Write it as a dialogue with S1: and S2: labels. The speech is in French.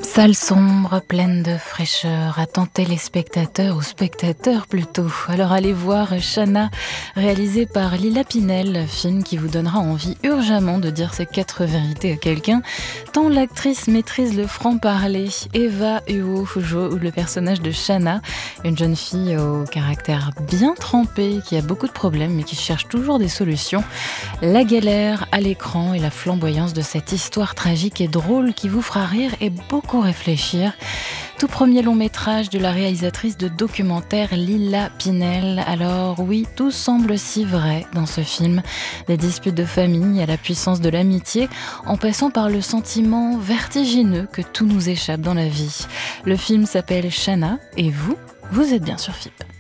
S1: Salle sombre, pleine de fraîcheur, attendez les spectateurs, ou spectateurs plutôt. Alors allez voir Shanna, réalisé par Lila Pinel, film qui vous donnera envie urgemment de dire ces 4 vérités à quelqu'un, tant l'actrice maîtrise le franc-parler. Eva Huo joue le personnage de Shanna, une jeune fille au caractère bien trempé, qui a beaucoup de problèmes mais qui cherche toujours des solutions. La galère à l'écran et la flamboyance de cette histoire tragique et drôle qui vous fera rire et beaucoup réfléchir. Tout premier long métrage de la réalisatrice de documentaire Lila Pinel. Alors oui, tout semble si vrai dans ce film. Des disputes de famille à la puissance de l'amitié, en passant par le sentiment vertigineux que tout nous échappe dans la vie. Le film s'appelle Shanna et vous êtes bien sur FIP.